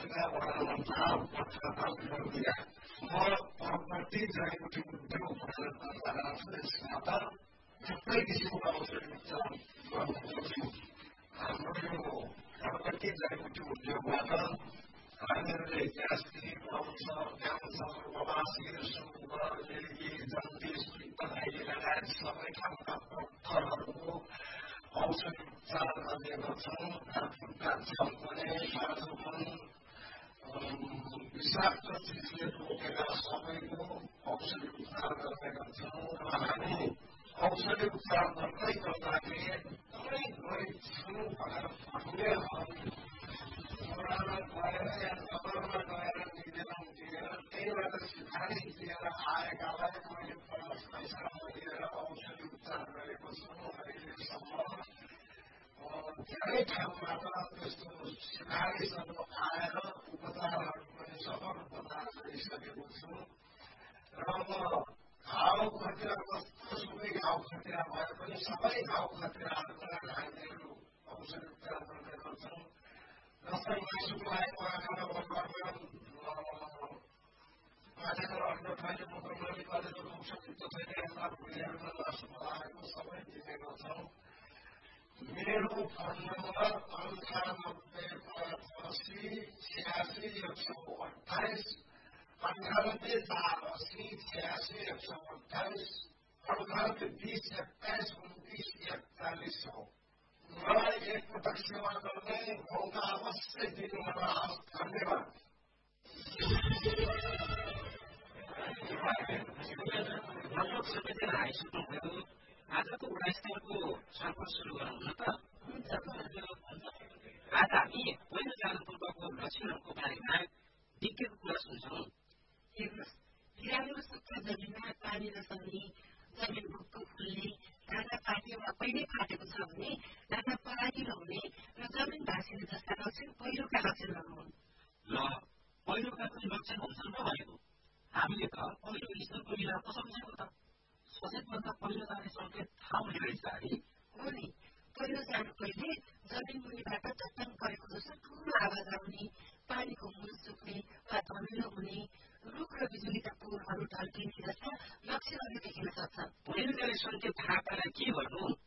जिल्ला वडा नम्बर 58 म प्रपर्टी जडीबुटी उद्योग यसबाट थुप्रै किसिमको औषधि उपचार गर्न सक्छौँ। हाम्रो यो प्रपर्टी जडीबुटी उद्योगबाट हामीहरूले ग्यास पनि पाउँछ, क्यान्सर, बवासिर, सुगर, मिर्गी, जन्डिस, पित्तनाली लगायत सबै खालका पत्थरहरूको औषधि उपचार गर्ने गर्छौँ। खुट्टा छल्कने, खाँचोपन, विषाक्त चिजले टोकेका सबैको औषधि उपचार गर्ने गर्छौँ। र हामी औषधि उपचार गर्दै गर्दाखेरि एकदमै गरिब छौँ भनेर भन्ने वडामा गएर या नगरमा गएर निवेदन दिएर त्यहीबाट सिफारिस दिएर आएकालाई मैले 5 पैसा लिएर औषधि उपचार गरेको छु। अहिलेसम्म धेरै ठाउँबाट त्यस्तो सिफारिसहरू आएर उपचारहरू पनि सफल उपचार गरिसकेको छु। र म घाउ खतिरा कस्तो सुकै घाउ खतिरा भए पनि सबै घाउ खतिराहरूलाई हामीहरू औषधि उपचार गर्ने गर्छौँ। जस्तै मासुको लागि आँखामा बर्बादमा माछाको अन्डो थैले बोक्नमाली गरेको औषधयुक्त थैलेहरूमा भुलिहरूमा मासु बनाएको सबै दिने गर्छौँ। मेरो फोन नम्बर 9848866128 9848866128 98 20 21 29 41 हो। मलाई एकपटक सेवा गर्ने मौका अवश्य दिनु होला। धन्यवाद। लगभग सबैजना आइसक्नुभयो। आजको गुणस्तरको छलफल सुरु गरौँ न त। आज हामी पहिलो जानुपूर्वको लक्षणहरूको बारेमा विज्ञको कुरा सुन्छौँ। हेर्नुहोस्, बिरालो सुक्खा जमिनमा पानी नसर्ने, जमिन भुक्क फुल्ने, काँडा पाके वा पहिल्यै फाटेको छ भने काँडा परागिलो हुने र जमिन भाँसिने जस्ता लक्षण पहिरोका लक्षणहरू हुन्। ल, पहिरोका पनि लक्षण हुन्छन् र भनेको हामीले त पहिलो स्तरको मिलाप त सम्झेको त। सचेतभन्दा पहिलो जाने सङ्केत थाहा हुने रहेछ है। हो नि, पहिरो जानु पहिले जमिन मुनिबाट चट्टान परेको जस्तो ठुलो आवाज आउने, पानीको मुल सुक्ने वा धमिलो हुने, रुख र बिजुलीका पोलहरू ढल्किने जस्ता लक्षणहरू देखिन सक्छन्। पहिरो जाने सङ्केत थाहा पाएर के गर्नु?